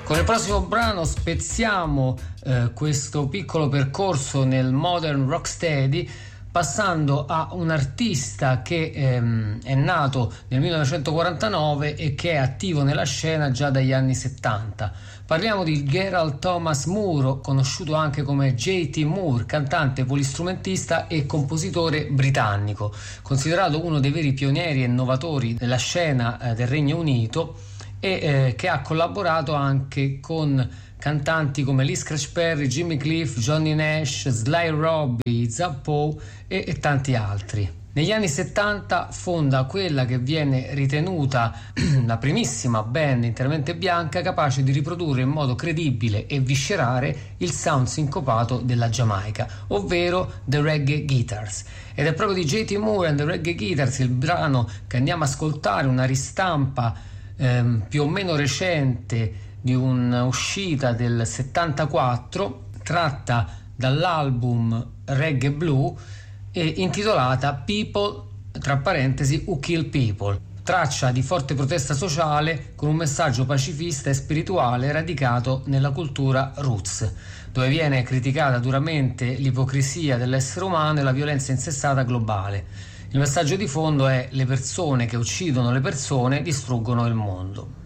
Con il prossimo brano spezziamo questo piccolo percorso nel modern rocksteady, passando a un artista che è nato nel 1949 e che è attivo nella scena già dagli anni 70. Parliamo di Gerald Thomas Moore, conosciuto anche come J.T. Moore, cantante, polistrumentista e compositore britannico, considerato uno dei veri pionieri e innovatori della scena del Regno Unito, e che ha collaborato anche con cantanti come Lee Scratch Perry, Jimmy Cliff, Johnny Nash, Sly Robbie, Zappo e tanti altri. Negli anni 70 fonda quella che viene ritenuta la primissima band interamente bianca capace di riprodurre in modo credibile e viscerale il sound sincopato della Giamaica, ovvero The Reggae Guitars. Ed è proprio di J.T. Moore and The Reggae Guitars il brano che andiamo a ascoltare, una ristampa più o meno recente di un'uscita del 74, tratta dall'album Reggae Blue e intitolata People, tra parentesi, Who Kill People, traccia di forte protesta sociale con un messaggio pacifista e spirituale radicato nella cultura roots, dove viene criticata duramente l'ipocrisia dell'essere umano e la violenza insensata globale. Il messaggio di fondo è: le persone che uccidono le persone distruggono il mondo.